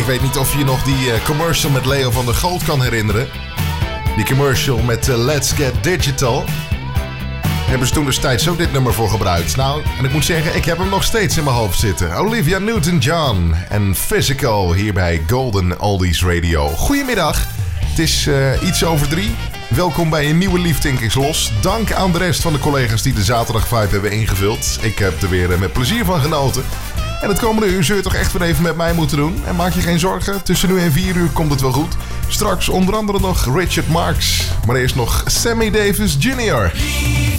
weet niet of je nog die commercial met Leo van der Goot kan herinneren. Die commercial met Let's Get Digital. Hebben ze toen destijds ook dit nummer voor gebruikt. Nou, en ik moet zeggen, ik heb hem nog steeds in mijn hoofd zitten. Olivia Newton-John en Physical hier bij Golden Oldies Radio. Goedemiddag, het is iets over 3. Welkom bij een nieuwe Liefdink is Los. Dank aan de rest van de collega's die de zaterdag 5 hebben ingevuld. Ik heb er weer met plezier van genoten. En het komende uur zul je toch echt weer even met mij moeten doen. En maak je geen zorgen, tussen nu en 4 uur komt het wel goed. Straks onder andere nog Richard Marx. Maar eerst nog Sammy Davis Jr.